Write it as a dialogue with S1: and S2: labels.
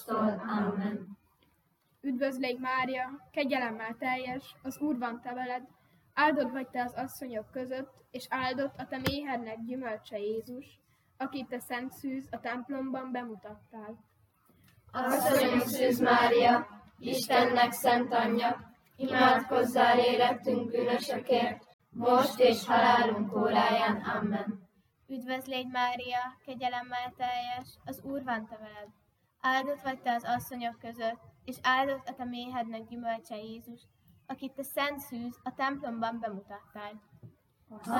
S1: Amen.
S2: Üdvözlégy Mária, kegyelemmel teljes, az Úr van te veled, áldott vagy te az asszonyok között, és áldott a te méhednek gyümölcse Jézus, akit te szent szűz a templomban bemutattál.
S1: Asszonyunk Szűz Mária, Istennek szent anyja, imádkozzál érettünk bűnösökért, most és halálunk óráján. Amen.
S3: Üdvözlégy Mária, kegyelemmel teljes, az Úr van te veled. Áldott vagy te az asszonyok között, és áldott a te méhednek gyümölcse Jézus, akit te szent szűz a templomban bemutattál.